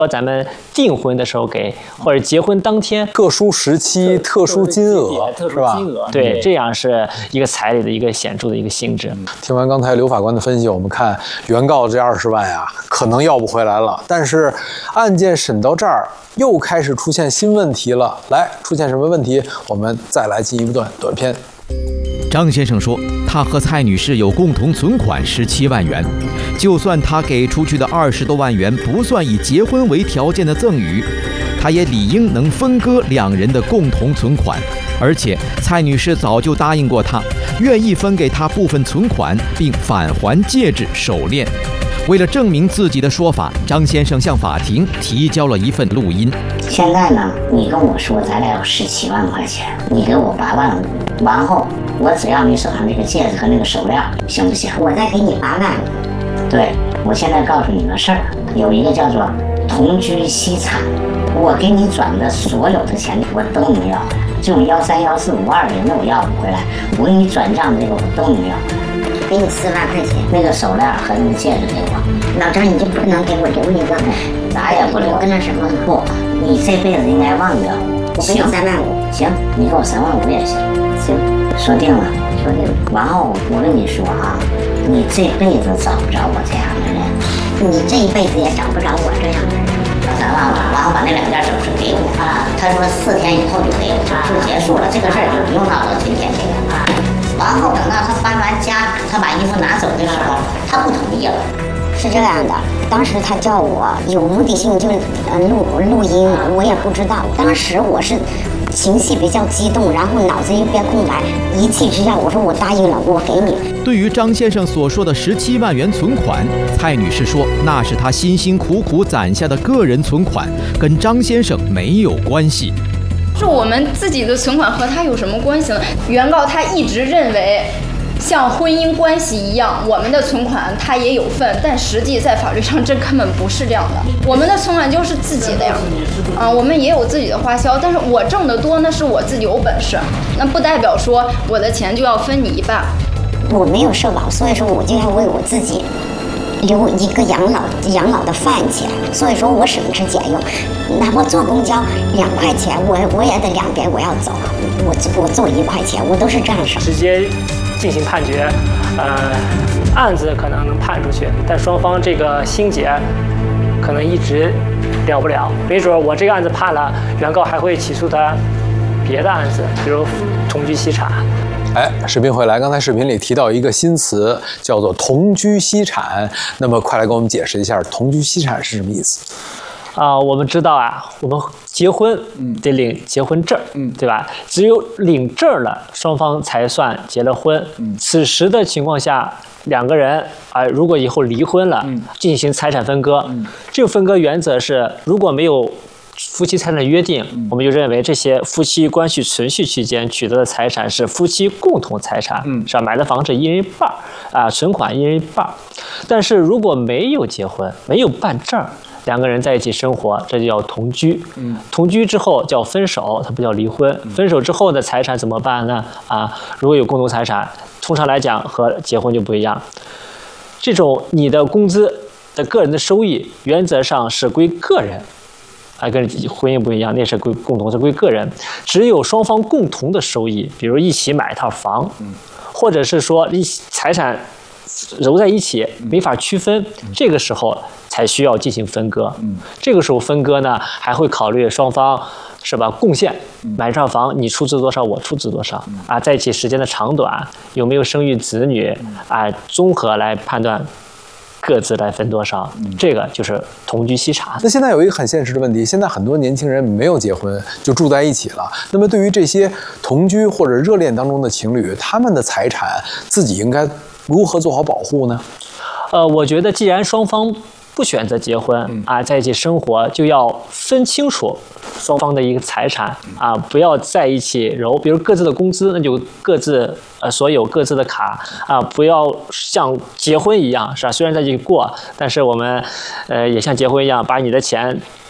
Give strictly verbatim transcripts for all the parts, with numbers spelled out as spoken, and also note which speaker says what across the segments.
Speaker 1: 说咱们订婚的时候给，或者结婚当天
Speaker 2: 特殊时期、特殊金额，
Speaker 1: 特殊
Speaker 2: 是吧？
Speaker 1: 金额，对，这样是一个彩礼的一个显著的一个性质。
Speaker 2: 听完刚才刘法官的分析，我们看原告这二十万呀，可能要不回来了。但是案件审到这儿，又开始出现新问题了。来，出现什么问题？我们再来进一部短短片。
Speaker 3: 张先生说，他和蔡女士有共同存款十七万元，就算他给出去的二十多万元不算以结婚为条件的赠与，他也理应能分割两人的共同存款。而且蔡女士早就答应过他，愿意分给他部分存款，并返还戒指、手链。为了证明自己的说法，张先生向法庭提交了一份录音。
Speaker 4: 现在呢，你跟我说咱俩有十七万块钱，你给我八万五，完后我只要你手上这个戒指和那个手链，行不行？我再给你八万五。对，我现在告诉你个事儿，有一个叫做同居析产，我给你转的所有的钱我都能要，这种幺三幺四五二零的我要不回来，我给你转账这个我都能要。给你四万块钱，那个手链和那个戒指给我。老张，你就不能给我留一个？咋也不留。跟那什么？不，你这辈子应该忘掉。我给你三万五。行，你给我三万五也行。行，说定了，说定了。完后我跟你说啊，你这辈子找不着我这样的人，你这一辈子也找不着我这样的人。三万五，然后把那两件首饰给我啊。他说四天以后就给我，就就结束了，这个事儿就不用闹到今天这个啊。然后等到他搬完家，他把衣服拿走的时候，他不同意了。是这样的，当时他叫我有目的性就呃录录音，我也不知道。当时我是情绪比较激动，然后脑子一片空白，一气之下我说我答应了，我给你。
Speaker 3: 对于张先生所说的十七万元存款，蔡女士说那是她辛辛苦苦攒下的个人存款，跟张先生没有关系。
Speaker 5: 是我们自己的存款和他有什么关系呢？原告他一直认为像婚姻关系一样，我们的存款他也有份，但实际在法律上这根本不是这样的。我们的存款就是自己的呀，啊，我们也有自己的花销，但是我挣得多那是我自己有本事，那不代表说我的钱就要分你一半。
Speaker 4: 我没有社保，所以说我就要为我自己留一个养老养老的饭钱，所以说我省吃俭用，哪怕坐公交两块钱，我我也得两边我要走，我我坐一块钱，我都是这样省。
Speaker 1: 直接进行判决，呃，案子可能能判出去，但双方这个心结可能一直了不了，没准我这个案子判了，原告还会起诉他别的案子，比如同居析产。
Speaker 2: 哎，视频回来，刚才视频里提到一个新词，叫做同居析产。那么，快来给我们解释一下同居析产是什么意思？
Speaker 1: 啊、呃，我们知道啊，我们结婚得领结婚证，嗯，对吧？只有领证了，双方才算结了婚。嗯，此时的情况下，两个人啊、呃，如果以后离婚了，嗯，进行财产分割，嗯，这个分割原则是，如果没有夫妻财产约定，我们就认为这些夫妻关系存续期间取得的财产是夫妻共同财产，嗯，是吧？买的房子一人一半啊，存款一人一半。但是如果没有结婚，没有办证，两个人在一起生活，这就叫同居。嗯，同居之后叫分手，它不叫离婚。分手之后的财产怎么办呢？啊，如果有共同财产，通常来讲和结婚就不一样。这种你的工资的个人的收益，原则上是归个人。啊，跟婚姻不一样，那是归共同，是归个人。只有双方共同的收益，比如一起买一套房，或者是说一财产揉在一起，没法区分，这个时候才需要进行分割。这个时候分割呢，还会考虑双方是吧贡献，买这套房你出资多少，我出资多少啊，在一起时间的长短，有没有生育子女啊，综合来判断。各自来分多少，这个就是同居析产。
Speaker 2: 那现在有一个很现实的问题，现在很多年轻人没有结婚就住在一起了。那么对于这些同居或者热恋当中的情侣，他们的财产自己应该如何做好保护呢？
Speaker 1: 呃，我觉得既然双方不选择结婚啊，在一起生活，就要分清楚双方的一个财产啊，不要在一起揉。比如各自的工资，那就各自呃所有各自的卡啊，不要像结婚一样，是吧？虽然在一起过，但是我们呃也像结婚一样，把你的钱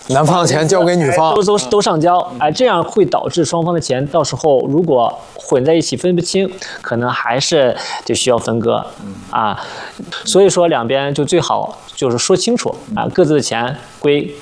Speaker 2: 男方的钱交给女方，
Speaker 1: 都都都上交，哎，这样会导致双方的钱到时候如果混在一起分不清，可能还是就需要分割啊。所以说两边就最好就是说清楚啊，各自的钱归